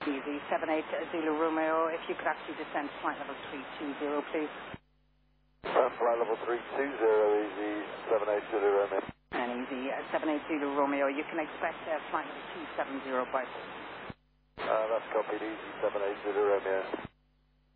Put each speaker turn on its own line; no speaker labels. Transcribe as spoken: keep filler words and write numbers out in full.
Easy, seven eight Zulu Romeo, if you could actually descend to flight level three two zero, please.
Uh, flight level three two zero, easy, seven eight Zulu Romeo.
And easy, uh, seven eight Zulu Romeo, you can expect uh, flight level two seven zero by...
Uh, that's copied, easy, seven eight Zulu Romeo.